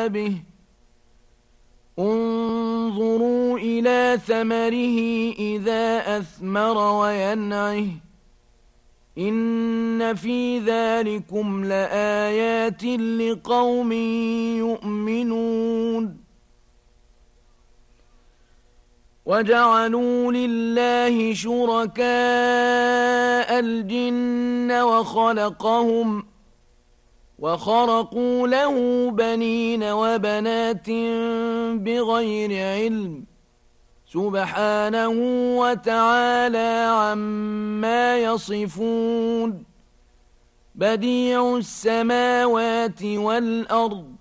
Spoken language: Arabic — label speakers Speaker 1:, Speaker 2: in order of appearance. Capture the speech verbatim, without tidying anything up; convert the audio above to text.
Speaker 1: به انظروا إلى ثمره إذا أثمر وينعه إن في ذلكم لآيات لقوم يؤمنون وجعلوا لله شركاء الجن وخلقهم وخرقوا له بنين وبنات بغير علم سبحانه وتعالى عما يصفون بديع السماوات والأرض